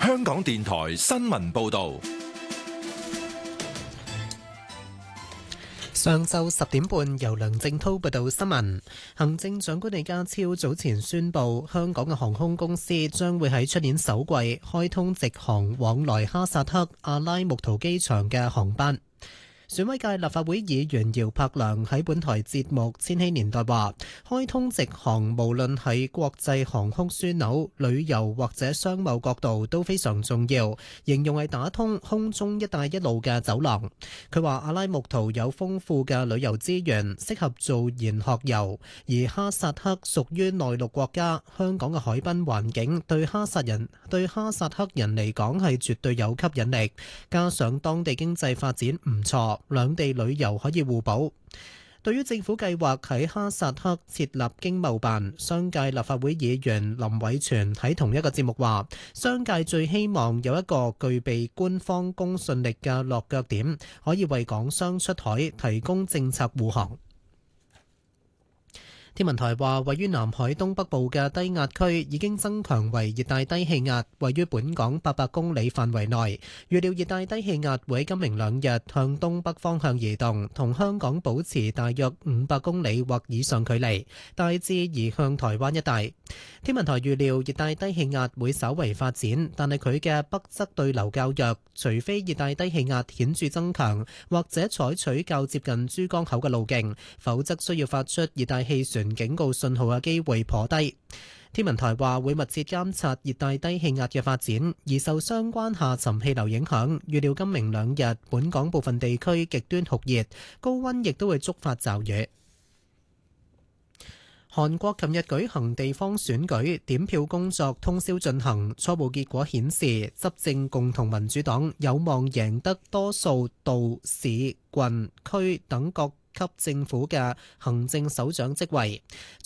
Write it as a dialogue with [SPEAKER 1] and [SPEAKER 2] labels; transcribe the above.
[SPEAKER 1] 香港電台新聞報道。
[SPEAKER 2] 上晝10點半，由梁正滔報道新聞。行政長官李家超早前宣布，香港嘅航空公司將會喺出年首季開通直航往來哈薩克阿拉木圖機場嘅航班。選委界立法會議員姚柏良喺本台節目《千禧年代》話，開通直航無論喺國際航空樞紐、旅遊或者商貿角度都非常重要，形容係打通空中一帶一路嘅走廊。佢話阿拉木圖有豐富嘅旅遊資源，適合做研學遊，而哈薩克屬於內陸國家，香港嘅海濱環境對哈薩克人嚟講係絕對有吸引力，加上當地經濟發展唔錯，兩地旅遊可以互補。對於政府計劃喺哈薩克設立經貿辦，商界立法會議員林偉全喺同一個節目話，商界最希望有一個具備官方公信力嘅落腳點，可以為港商出海提供政策護航。天文台話，位於南海東北部嘅低壓區已經增強為熱帶低氣壓，位於本港800公里範圍內。預料熱帶低氣壓會喺今明兩日向東北方向移動，同香港保持大約500公里或以上距離，大致移向台灣一帶。天文台預料熱帶低氣壓會稍為發展，但係佢嘅北側對流較弱，除非熱帶低氣壓顯著增強，或者採取較接近珠江口嘅路徑，否則需要發出熱帶氣旋警告信號嘅機會頗低。天文台話會密切監察熱帶低氣壓嘅發展，而受相關下沉氣流影響，預料今明兩日本港部分地區極端酷熱，高溫亦都會觸發驟雨。韓國琴日舉行地方選舉，點票工作通宵進行，初步結果顯示，執政共同民主黨有望贏得多數道市郡區等各級政府嘅行政首長職位。